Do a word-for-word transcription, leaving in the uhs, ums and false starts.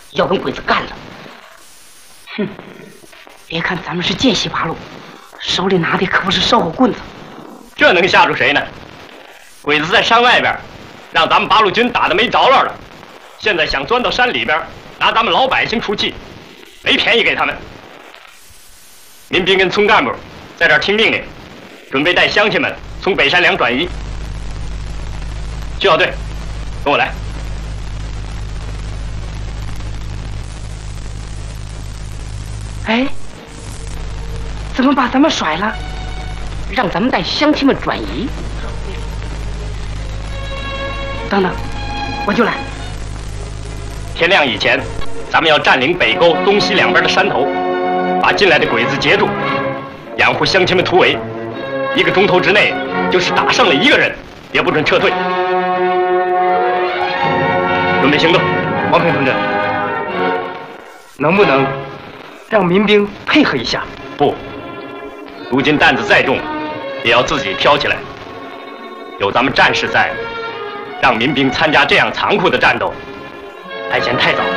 要跟鬼子干了。哼，别看咱们是见习八路，手里拿的可不是烧火棍子。 这能吓住谁呢？鬼子在山外边，让咱们八路军打得没着落了，现在想钻到山里边，拿咱们老百姓出气，没便宜给他们。民兵跟村干部在这儿听命令，准备带乡亲们从北山梁转移。区小队，跟我来。 哎，怎么把咱们甩了？让咱们带乡亲们转移？等等，我就来。 天亮以前，咱们要占领北沟东西两边的山头，把进来的鬼子截住，掩护乡亲们突围。一个钟头之内，就是打胜了一个人，也不准撤退。准备行动， 王平同志，能不能让民兵配合一下？ 不，如今担子再重，也要自己挑起来。有咱们战士在，让民兵参加这样残酷的战斗，还嫌太早。